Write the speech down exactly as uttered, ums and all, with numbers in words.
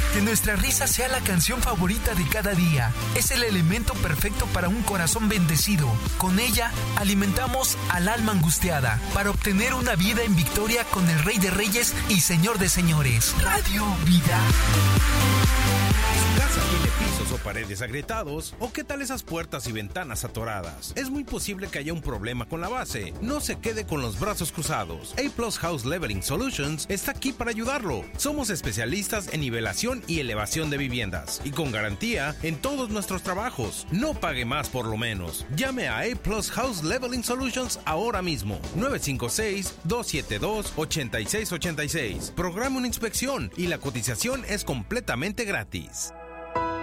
Que nuestra risa sea la canción favorita de cada día. Es el elemento perfecto para un corazón bendecido. Con ella alimentamos al alma angustiada para obtener una vida en victoria con el Rey de Reyes y Señor de Señores. Radio Vida. ¿Su casa tiene pisos o paredes agrietados? ¿O qué tal esas puertas y ventanas atoradas? Es muy posible que haya un problema con la base. No se quede con los brazos cruzados. A Plus House Leveling Solutions está aquí para ayudarlo. Somos especialistas en nivelación y elevación de viviendas y con garantía en todos nuestros trabajos. No pague más por lo menos. Llame a A Plus House Leveling Solutions ahora mismo. nueve cinco seis, dos siete dos, ocho seis ocho seis. Programa una inspección y la cotización es completamente gratis.